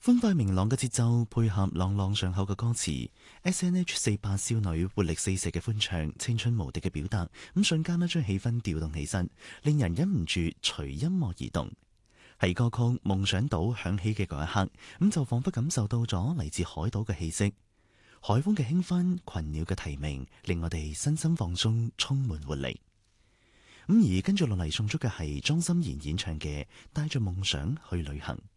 歡快明朗嘅節奏配合朗朗上口嘅歌詞，S.N.H. 48少女活力四射嘅歡唱，青春無敵嘅表達，咁瞬間呢將氣氛調動起身，令人忍唔住隨音樂而動。喺歌曲《夢想島》響起嘅嗰一刻，咁就彷彿感受到咗嚟自海島嘅氣息，海風嘅輕紛，群鳥嘅啼鳴，令我哋身心放鬆，充滿活力。咁而跟住落嚟送出嘅係莊心妍演唱嘅《帶着夢想去旅行》。